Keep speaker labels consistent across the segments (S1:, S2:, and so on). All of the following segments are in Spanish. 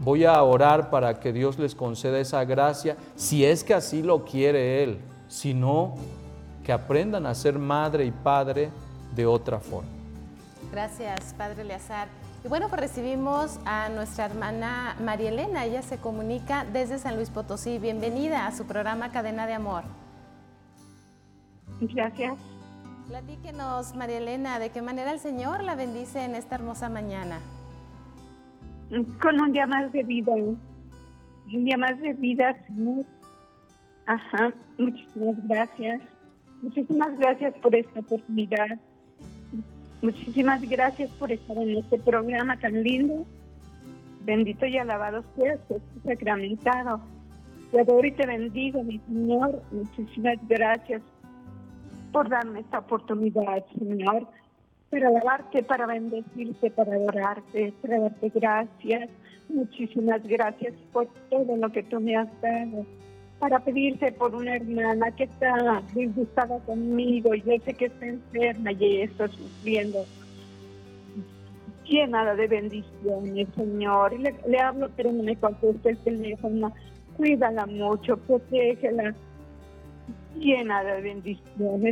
S1: voy a orar para que Dios les conceda esa gracia, si es que así lo quiere Él. Si no, que aprendan a ser madre y padre de otra forma.
S2: Gracias, Padre Eleazar. Y bueno, pues recibimos a nuestra hermana María Elena. Ella se comunica desde San Luis Potosí. Bienvenida a su programa Cadena de Amor.
S3: Gracias.
S2: Platíquenos, María Elena, ¿de qué manera el Señor la bendice en esta hermosa mañana?
S3: Con un día más de vida. Un día más de vida, Señor. Ajá, muchísimas gracias. Muchísimas gracias por esta oportunidad. Muchísimas gracias por estar en este programa tan lindo. Bendito y alabado seas, Jesús sacramentado. Te adoro y te bendigo, mi Señor. Muchísimas gracias por darme esta oportunidad, Señor, para alabarte, para bendecirte, para adorarte, para darte gracias. Muchísimas gracias por todo lo que tú me has dado. Para pedirte por una hermana que está disgustada conmigo, y yo sé que está enferma y está sufriendo. Llénala de bendiciones, Señor. Y le hablo, pero no me contesta el teléfono. Cuídala mucho, protégela. Llénala de bendiciones.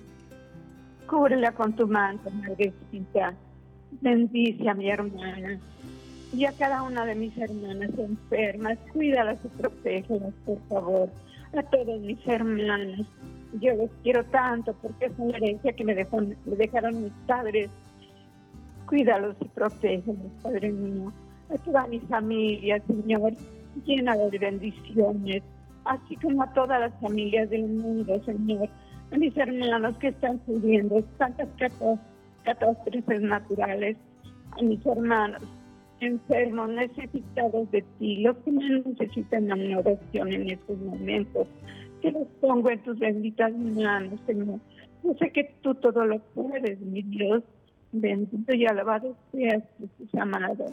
S3: Cúbrela con tu manto, Madrecita. Bendice a mi hermana y a cada una de mis hermanas enfermas. Cuídalas y protégelas, por favor. A todos mis hermanos. Yo los quiero tanto porque es una herencia que me dejaron mis padres. Cuídalos y protégelos, Padre mío. A toda mi familia, Señor, llénala de bendiciones, así como a todas las familias del mundo, Señor. A mis hermanos que están sufriendo tantas catástrofes naturales, a mis hermanos enfermos, necesitados de ti, los que más necesitan una oración en estos momentos, que los pongo en tus benditas manos, Señor. Yo sé que tú todo lo puedes, mi Dios. Bendito y alabado seas, Jesús amado.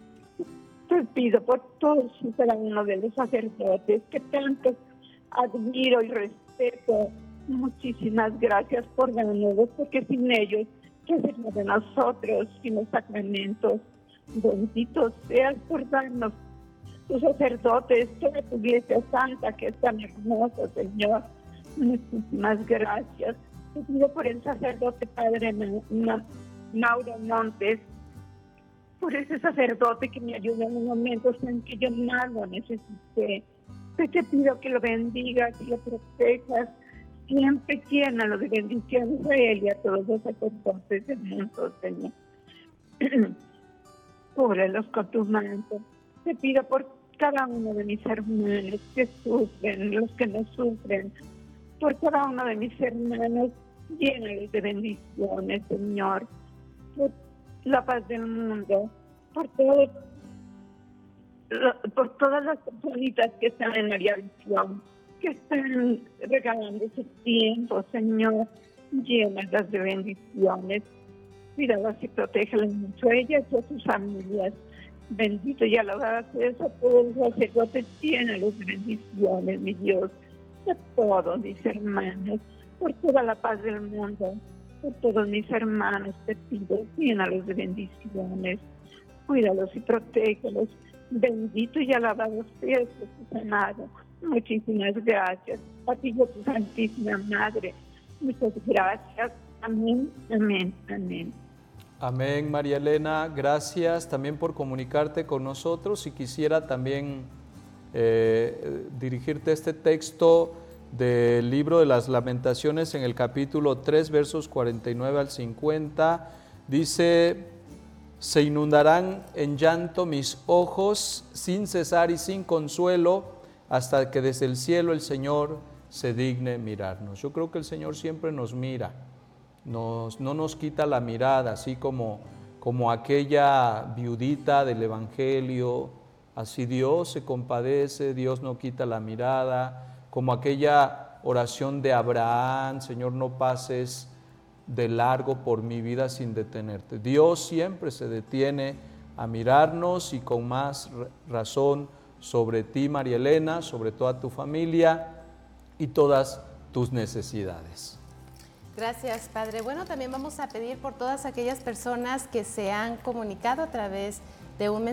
S3: Te pido por todos y cada uno de los sacerdotes que tanto admiro y respeto. Muchísimas gracias por darnos, porque sin ellos, ¿qué sería de nosotros sin los sacramentos? Bendito seas por darnos tus sacerdotes, toda tu iglesia santa que es tan hermosa, Señor. Muchísimas gracias. Te pido por el sacerdote Padre Mauro Montes, por ese sacerdote que me ayudó en los momentos en que yo más lo necesité. Te pido que lo bendigas y lo protejas. Siempre llénalo de bendiciones a él y a todos los sacerdotes del mundo, Señor. Cúbrelos con tu manto. Te pido por cada uno de mis hermanos que sufren, los que no sufren. Por cada uno de mis hermanos, llénalos de bendiciones, Señor. Por la paz del mundo, por todas las personitas que están en la visión, que están regalando su tiempo, Señor. Llénalas de bendiciones. Cuídalas y protégelas mucho a ellas y a sus familias. Bendito y alabado seas a todos los sacerdotes. Llénalos de bendiciones, mi Dios. A todos mis hermanos, por toda la paz del mundo, por todos mis hermanos te pido, llénalos de bendiciones, cuídalos y protégelos. Bendito y alabado seas, Jesús amado. Muchísimas gracias. A ti, tu Santísima Madre. Muchas gracias. Amén, amén, amén.
S1: Amén, María Elena. Gracias también por comunicarte con nosotros. Y quisiera también dirigirte este texto del libro de las Lamentaciones en el capítulo 3, versos 49 al 50. Dice: se inundarán en llanto mis ojos sin cesar y sin consuelo, hasta que desde el cielo el Señor se digne mirarnos. Yo creo que el Señor siempre nos mira, no nos quita la mirada, así como aquella viudita del Evangelio. Así Dios se compadece, Dios no quita la mirada, como aquella oración de Abraham: Señor, no pases de largo por mi vida sin detenerte. Dios siempre se detiene a mirarnos, y con más razón sobre ti, María Elena, sobre toda tu familia y todas tus necesidades.
S2: Gracias, Padre. Bueno, también vamos a pedir por todas aquellas personas que se han comunicado a través de un mensaje